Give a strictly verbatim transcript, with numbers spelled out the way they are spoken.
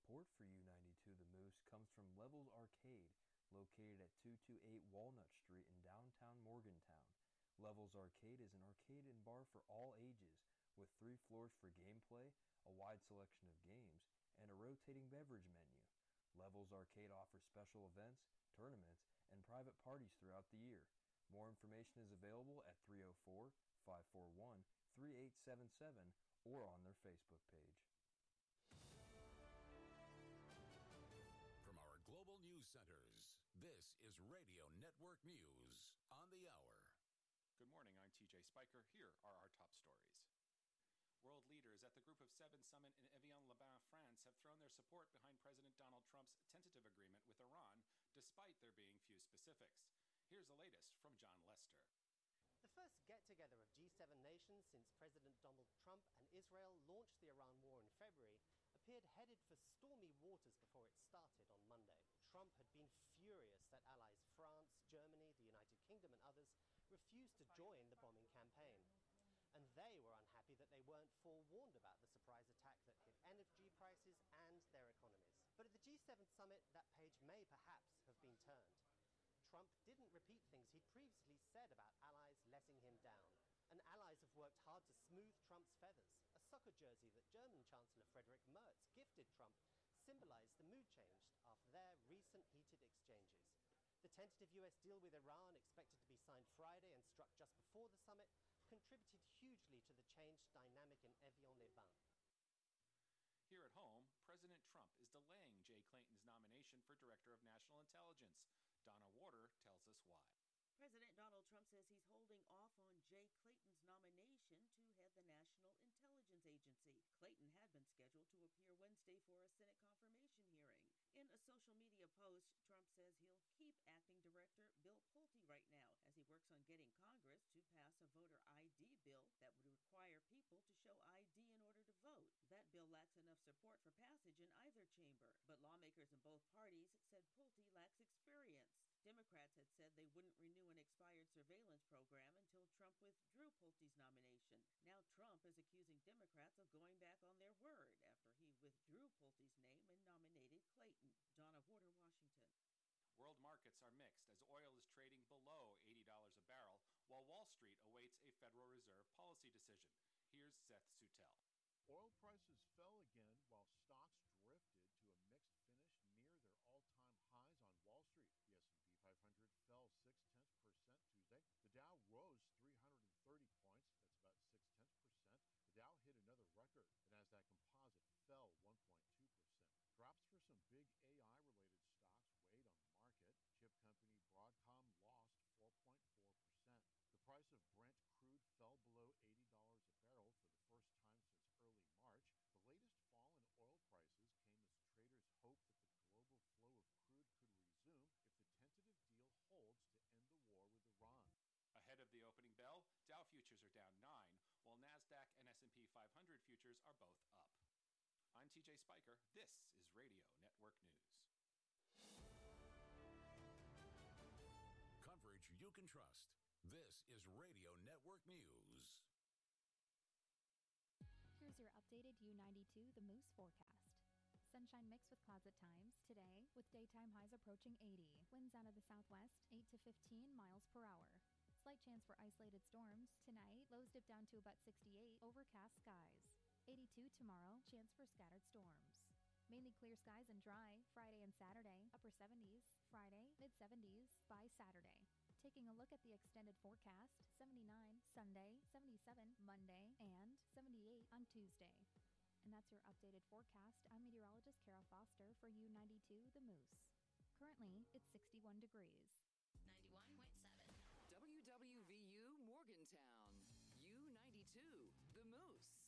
Support for U ninety-two The Moose comes from Levels Arcade, located at two two eight Walnut Street in downtown Morgantown. Levels Arcade is an arcade and bar for all ages, with three floors for gameplay, a wide selection of games, and a rotating beverage menu. Levels Arcade offers special events, tournaments, and private parties throughout the year. More information is available at three oh four, five four one, three eight seven seven or on their Facebook page. From our global news centers, this is Radio Network News on the hour. Good morning, I'm T J Spiker. Here are our top stories. World leaders at the Group of Seven summit in Evian-les-Bains, France, have thrown their support behind President Donald Trump's tentative agreement with Iran, despite there being few specifics. Here's the latest from John Lester. The first get-together of G seven nations since President Donald Trump and Israel launched the Iran war in February appeared headed for stormy waters before it started on Monday. Trump had been furious that allies France, Germany, the United Kingdom and others refused to join the bombing campaign. And they were unhappy that they weren't forewarned about the surprise attack that hit energy prices and their economies. But at the G seven summit, that page may perhaps have been turned. Trump didn't repeat things he'd previously said about allies letting him down. And allies have worked hard to smooth Trump's feathers. A soccer jersey that German Chancellor Friedrich Merz gifted Trump symbolized the mood change after their recent heated exchanges. The tentative U S deal with Iran, expected to be signed Friday and struck just before the summit, contributed hugely to the changed dynamic in Evian-les-Bains. Here at home, President Trump is delaying Jay Clayton's nomination for Director of National Intelligence. Donna Warder tells us why. President Donald Trump says he's holding off on Jay Clayton's nomination to head the National Intelligence Agency. Clayton had been scheduled to appear Wednesday for a Senate confirmation hearing. In a social media post, Trump says he'll keep acting director Bill Pulte right now as he works on getting Congress to pass a voter I D bill that would require people to show I D in order to vote. That bill lacks enough support for passage in either chamber, but lawmakers in both parties said Pulte lacks experience. Democrats had said they wouldn't renew an expired surveillance program until Trump withdrew Pulte's nomination. Now Trump is accusing Democrats of going back on their word after he withdrew Pulte's name and nominated Clayton. Donna Warder, Washington. World markets are mixed as oil is trading below eighty dollars a barrel, while Wall Street awaits a Federal Reserve policy decision. Here's Seth Sutel. Oil prices fell again while stocks drifted to a mixed finish near their all-time highs on Wall Street. The S and P five hundred fell six-tenths percent Tuesday. The Dow rose three hundred thirty points. That's about six-tenths percent. The Dow hit another record. The Nasdaq Composite fell one point two percent. Drops for some big A I-related stocks weighed on the market. Chip company Broadcom lost four point four percent. The price of Brent crude fell below eighty dollars a barrel for the first time since early March. The latest fall in oil prices came as traders hoped that the global flow of crude could resume if the tentative deal holds to end the war with Iran. Ahead of the opening bell, Dow futures are down nine, while NASDAQ and S and P five hundred futures are both up. I'm T J Spiker. This is Radio Network News. Coverage you can trust. This is Radio Network News. Here's your updated U ninety-two The Moose forecast. Sunshine mixed with clouds at times today, with daytime highs approaching eighty. Winds out of the southwest, eight to fifteen miles per hour. Slight chance for isolated storms. Tonight, lows dip down to about sixty-eight, overcast skies. eighty-two tomorrow, chance for scattered storms. Mainly clear skies and dry, Friday and Saturday, upper seventies. Friday, mid seventies by Saturday. Taking a look at the extended forecast, seventy-nine Sunday, seventy-seven Monday, and seventy-eight on Tuesday. And that's your updated forecast. I'm meteorologist Kara Foster for U ninety-two The Moose. Currently, it's sixty-one degrees. ninety-one point seven. W W V U Morgantown. U ninety-two The Moose.